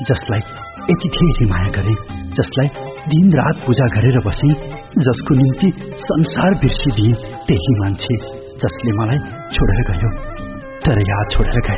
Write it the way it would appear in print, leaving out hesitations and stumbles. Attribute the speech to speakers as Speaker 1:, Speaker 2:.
Speaker 1: जसलाई यति धेरै माया गरे, जसलाई दिन रात पूजा गरेर बसे, जसको निम्ति संसार बिर्सिदिए, त्यही मान्छे जसले मलाई छोडेर गयो। तर याद छोडेर गए।